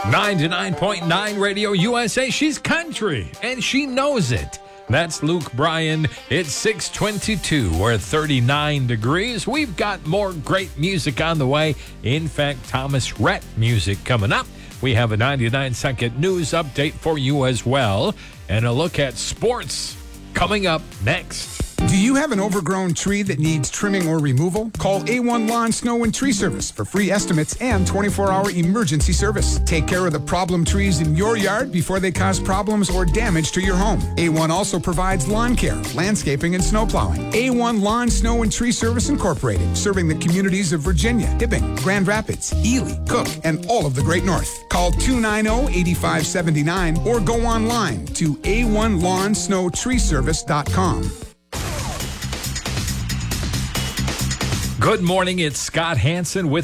99.9 Radio USA. She's country, and she knows it. That's Luke Bryan. It's 6:22. We're at 39 degrees. We've got more great music on the way. In fact, Thomas Rhett music coming up. We have a 99-second news update for you as well, and a look at sports coming up next. Do you have an overgrown tree that needs trimming or removal? Call A1 Lawn, Snow, and Tree Service for free estimates and 24-hour emergency service. Take care of the problem trees in your yard before they cause problems or damage to your home. A1 also provides lawn care, landscaping, and snow plowing. A1 Lawn, Snow, and Tree Service Incorporated, serving the communities of Virginia, Hibbing, Grand Rapids, Ely, Cook, and all of the Great North. Call 290-8579 or go online to a1lawnsnowtreeservice.com. Good morning. It's Scott Hansen with